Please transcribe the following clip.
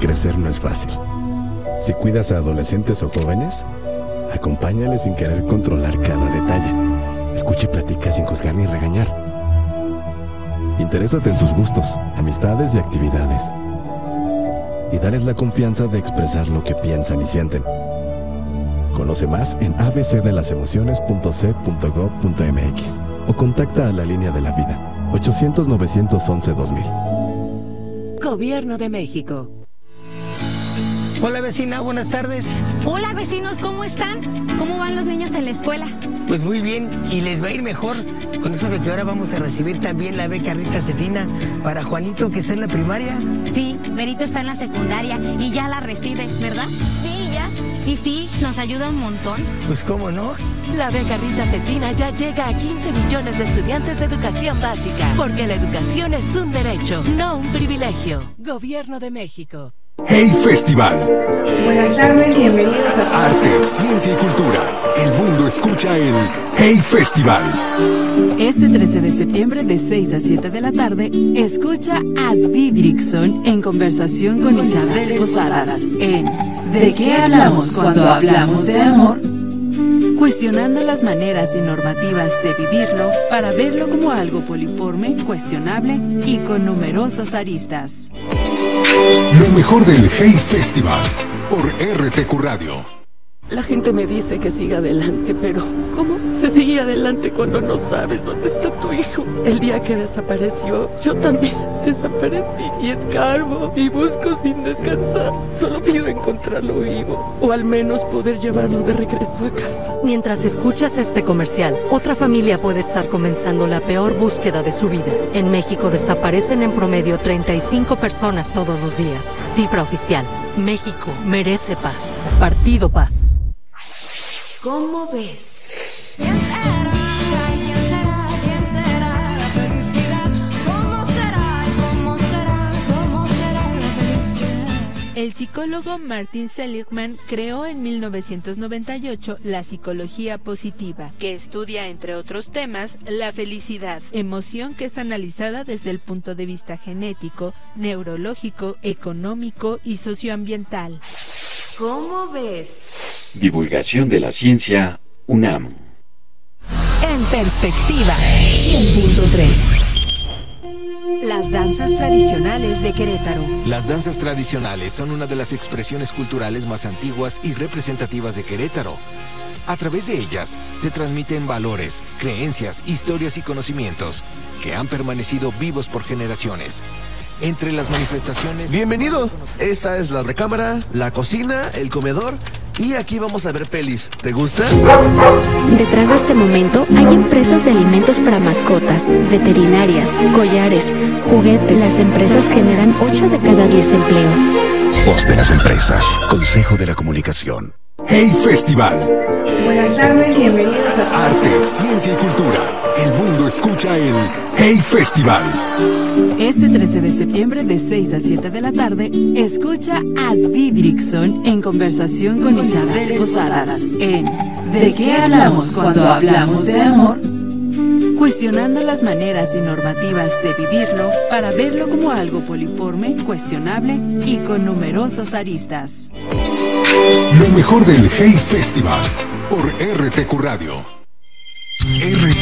crecer no es fácil. Si cuidas a adolescentes o jóvenes, acompáñales sin querer controlar cada detalle. Escucha y platica sin juzgar ni regañar. Interésate en sus gustos, amistades y actividades. Y dales la confianza de expresar lo que piensan y sienten. Conoce más en abcdelasemociones.c.gov.mx o contacta a la Línea de la Vida, 800-911-2000. Gobierno de México. Hola vecina, buenas tardes. Hola vecinos, ¿cómo están? ¿Cómo van los niños en la escuela? Pues muy bien, y les va a ir mejor con eso de que ahora vamos a recibir también la beca Rita Cetina para Juanito, que está en la primaria. Sí, Berito está en la secundaria y ya la recibe, ¿verdad? Sí, ya. Y sí, nos ayuda un montón. Pues cómo no. La beca Rita Cetina ya llega a 15 millones de estudiantes de educación básica, porque la educación es un derecho, no un privilegio. Gobierno de México. Hey Festival. Buenas tardes, bienvenidos a Arte, ciencia y cultura. El mundo escucha el Hey Festival. Este 13 de septiembre de 6 a 7 de la tarde, escucha a Didrikson en conversación con Isabel Posadas en ¿De qué hablamos cuando hablamos de amor? Cuestionando las maneras y normativas de vivirlo para verlo como algo poliforme, cuestionable y con numerosas aristas. Lo mejor del Hey Festival por RTQ Radio. La gente me dice que siga adelante, pero ¿cómo se sigue adelante cuando no sabes dónde está tu hijo? El día que desapareció, yo también desaparecí y escarbo y busco sin descansar. Solo pido encontrarlo vivo o al menos poder llevarlo de regreso a casa. Mientras escuchas este comercial, otra familia puede estar comenzando la peor búsqueda de su vida. En México desaparecen en promedio 35 personas todos los días. Cifra oficial. México merece paz. Partido Paz. ¿Cómo ves? ¿Quién será? ¿Quién será? ¿Quién será la felicidad? ¿Cómo será? ¿Cómo será? ¿Cómo será la felicidad? El psicólogo Martin Seligman creó en 1998 la psicología positiva, que estudia, entre otros temas, la felicidad, emoción que es analizada desde el punto de vista genético, neurológico, económico y socioambiental. ¿Cómo ves? Divulgación de la ciencia, UNAM. En perspectiva, 100.3. Las danzas tradicionales de Querétaro. Las danzas tradicionales son una de las expresiones culturales más antiguas y representativas de Querétaro. A través de ellas se transmiten valores, creencias, historias y conocimientos que han permanecido vivos por generaciones. Entre las manifestaciones... Bienvenido. Esta es la recámara, la cocina, el comedor y aquí vamos a ver pelis. ¿Te gusta? Detrás de este momento hay empresas de alimentos para mascotas, veterinarias, collares, juguetes. Las empresas generan 8 de cada 10 empleos. Voz de las empresas. Consejo de la Comunicación. Hey Festival. Buenas tardes, bienvenidos a Arte, ciencia y cultura. El mundo escucha el Hey Festival. Este 13 de septiembre de 6 a 7 de la tarde, escucha a Didrikson en conversación con Isabel Posadas en ¿De qué hablamos cuando hablamos de amor? Cuestionando las maneras y normativas de vivirlo para verlo como algo poliforme, cuestionable y con numerosas aristas. Lo mejor del Hey Festival por RTQ Radio. RTQ